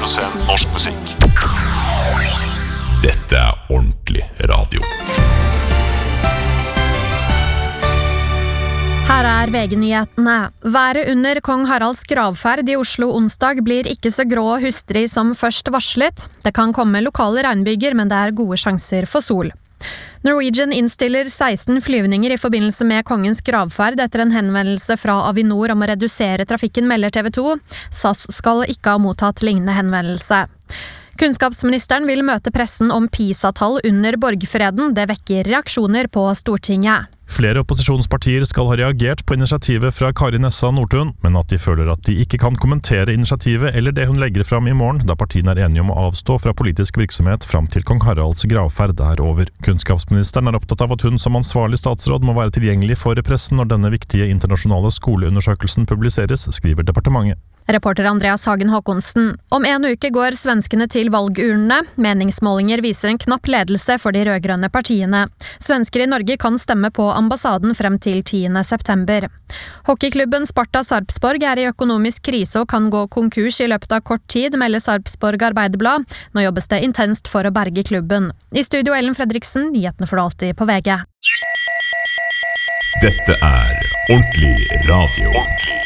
100% norsk musikk. Dette ordentlig radio. Her VG-nyhetene. Været under Kong Haralds gravferd I Oslo onsdag blir ikke så grå og hustrig som først varslet. Det kan komme lokale regnbyger, men det gode sjanser for sol. Norwegian innstiller 16 flyvninger I forbindelse med kongens gravferd etter en henvendelse fra Avinor om å redusere trafikken, melder TV 2. SAS skal ikke ha mottatt lignende henvendelse. Kunnskapsministeren vil møte pressen om PISA-tall under borgfreden. Det vekker reaksjoner på Stortinget. Flere opposisjonspartier skal ha reagert på initiativet fra Kari Nessa Nordtun, men at de føler at de ikke kan kommentere initiativet eller det hun legger fram I morgen, da partiene enige om å avstå fra politisk virksomhet fram til kong Haralds gravferd over. Kunnskapsministeren opptatt av at hun som ansvarlig statsråd må være tilgjengelig for pressen når denne viktige internasjonale skoleundersøkelsen publiseres, skriver departementet. Reporter Andreas Hagen Håkonsen. Om en uke går svenskene til valgurnene. Meningsmålinger viser en knapp ledelse for de rødgrønne partiene. Svensker I Norge kan stemme på ambassaden frem til 10. september. Hockeyklubben Sparta Sarpsborg I økonomisk krise og kan gå konkurs I løpet av kort tid, melder Sarpsborg Arbeiderblad. Nå jobbes det intenst for å berge klubben. I studio Ellen Fredriksen, nyhetene for alltid på VG. Dette ordentlig radio.